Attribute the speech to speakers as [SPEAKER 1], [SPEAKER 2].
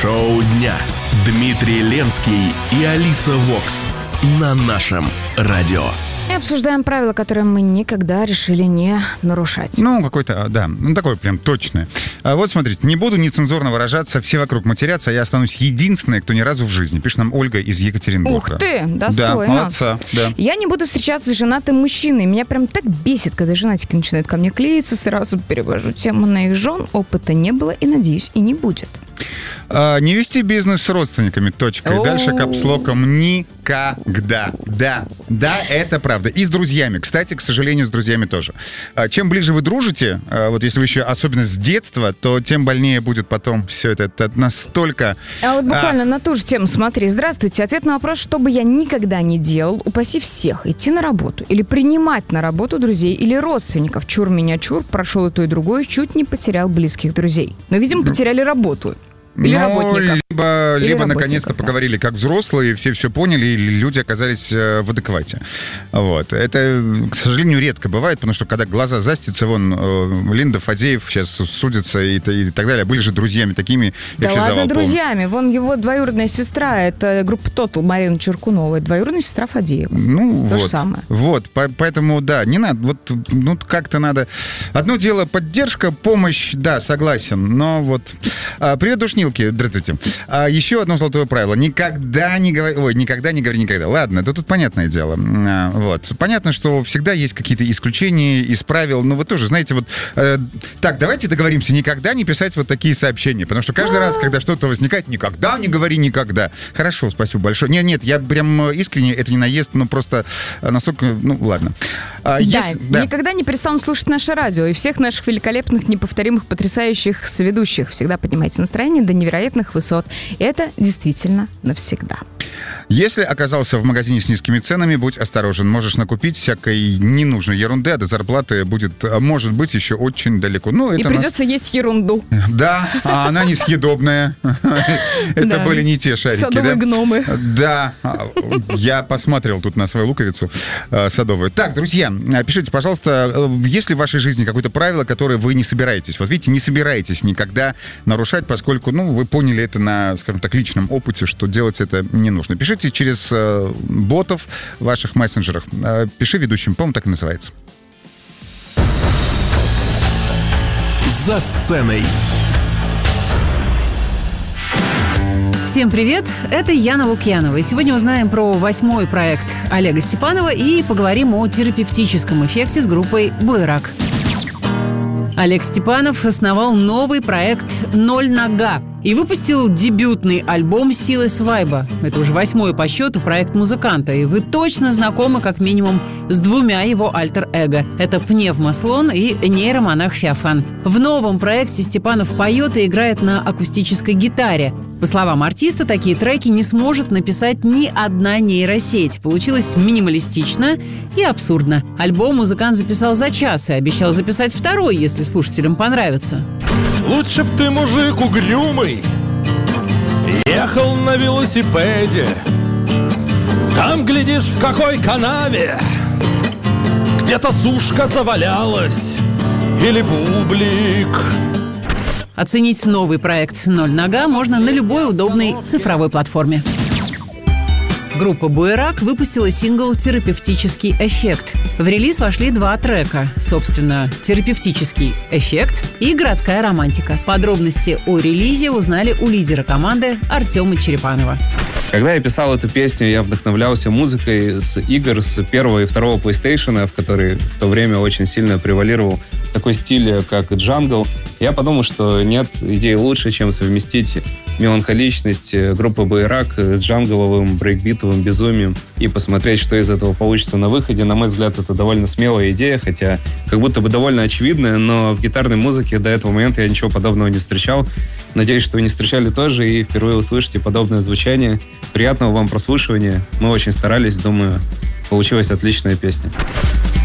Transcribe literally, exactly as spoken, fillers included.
[SPEAKER 1] Шоу дня. Дмитрий Ленский и Алиса Вокс на нашем радио.
[SPEAKER 2] И обсуждаем правила, которые мы никогда решили не нарушать.
[SPEAKER 3] Ну, какой-то, да, ну такое прям точное. А вот смотрите, не буду нецензурно выражаться, все вокруг матерятся, а я останусь единственной, кто ни разу в жизни. Пишет нам Ольга из Екатеринбурга.
[SPEAKER 2] Ух ты, достойно.
[SPEAKER 3] Да, молодца, да.
[SPEAKER 2] Я не буду встречаться с женатым мужчиной. Меня прям так бесит, когда женатики начинают ко мне клеиться. Сразу перевожу тему на их жен. Опыта не было и, надеюсь, и не будет.
[SPEAKER 3] А, не вести бизнес с родственниками, точка. И дальше капслоком никогда. Да, да, это правда. И с друзьями. Кстати, к сожалению, с друзьями тоже. А, чем ближе вы дружите, а, вот если вы еще особенно с детства, то тем больнее будет потом все это. Это настолько...
[SPEAKER 2] А вот буквально а... на ту же тему, смотри. Здравствуйте. Ответ на вопрос, что бы я никогда не делал, упаси всех, идти на работу или принимать на работу друзей или родственников. Чур меня чур, прошел и то, и другое, чуть не потерял близких друзей. Но, видимо, потеряли работу. Или
[SPEAKER 3] ну,
[SPEAKER 2] работников.
[SPEAKER 3] Либо,
[SPEAKER 2] Или
[SPEAKER 3] либо наконец-то
[SPEAKER 2] да.
[SPEAKER 3] поговорили как взрослые, все все поняли, и люди оказались в адеквате. Вот. Это, к сожалению, редко бывает, потому что когда глаза застятся, вон, Линда Фадеев сейчас судится и, и так далее, были же друзьями такими.
[SPEAKER 2] Да ладно друзьями, вон его двоюродная сестра, это группа Total, Марина Черкунова, двоюродная сестра Фадеева.
[SPEAKER 3] Ну,
[SPEAKER 2] То
[SPEAKER 3] вот.
[SPEAKER 2] же самое.
[SPEAKER 3] Вот, по- поэтому, да, не надо, вот, ну, как-то надо. Одно дело поддержка, помощь, да, согласен, но вот... А, привет, душнилки, здравствуйте. А, еще одно золотое правило. Никогда не говори... Ой, никогда не говори никогда. Ладно, да тут понятное дело. А, вот. Понятно, что всегда есть какие-то исключения из правил, но вы тоже, знаете, вот... Э, так, давайте договоримся, никогда не писать вот такие сообщения, потому что каждый раз, когда что-то возникает, никогда не говори никогда. Хорошо, спасибо большое. Нет, нет, я прям искренне, это не наезд, но просто настолько... Ну, ладно. А,
[SPEAKER 2] да,
[SPEAKER 3] есть... да,
[SPEAKER 2] никогда не перестану слушать наше радио и всех наших великолепных, неповторимых, потрясающих соведущих. Всегда поднимайте настроение до невероятных высот. И это действительно навсегда.
[SPEAKER 3] Если оказался в магазине с низкими ценами, будь осторожен. Можешь накупить всякой ненужной ерунды, а до зарплаты будет, может быть, еще очень далеко. Ну, это
[SPEAKER 2] и придется нас... есть ерунду.
[SPEAKER 3] Да, а она несъедобная. Это были не те шарики.
[SPEAKER 2] Садовые гномы.
[SPEAKER 3] Да, я посмотрел тут на свою луковицу садовую. Так, друзья, пишите, пожалуйста, есть ли в вашей жизни какое-то правило, которое вы не собираетесь? Вот видите, не собираетесь никогда нарушать, поскольку, ну, вы поняли это на, скажем так, личном опыте, что делать это не нужно. Пишите через э, ботов в ваших мессенджерах. Э, пиши ведущим, по-моему, так и называется.
[SPEAKER 1] За сценой.
[SPEAKER 4] Всем привет, это Яна Лукьянова. И сегодня узнаем про восьмой проект Олега Степанова и поговорим о терапевтическом эффекте с группой «Буерак». Олег Степанов основал новый проект «Ноль нога» и выпустил дебютный альбом «Силы свайба». Это уже восьмой по счету проект музыканта, и вы точно знакомы как минимум с двумя его альтер-эго. Это Пневмослон и нейромонах Феофан. В новом проекте Степанов поет и играет на акустической гитаре. По словам артиста, такие треки не сможет написать ни одна нейросеть. Получилось минималистично и абсурдно. Альбом музыкант записал за час и обещал записать второй, если слушателям понравится.
[SPEAKER 5] Лучше б ты, мужик угрюмый, ехал на велосипеде. Там, глядишь, в какой канаве где-то сушка завалялась или бублик.
[SPEAKER 4] Оценить новый проект «Ноль нога» можно на любой удобной цифровой платформе. Группа «Буерак» выпустила сингл «Терапевтический эффект». В релиз вошли два трека, собственно, «Терапевтический эффект» и «Городская романтика». Подробности о релизе узнали у лидера команды Артема Черепанова.
[SPEAKER 6] Когда я писал эту песню, я вдохновлялся музыкой с игр с первого и второго PlayStation, в который в то время очень сильно превалировал такой стиль, как джангл. Я подумал, что нет идеи лучше, чем совместить меланхоличность группы «Буерак» с джангловым брейкбитовым безумием и посмотреть, что из этого получится на выходе. На мой взгляд, это довольно смелая идея, хотя как будто бы довольно очевидная, но в гитарной музыке до этого момента я ничего подобного не встречал. Надеюсь, что вы не встречали тоже и впервые услышите подобное звучание. Приятного вам прослушивания. Мы очень старались, думаю, получилась отличная песня.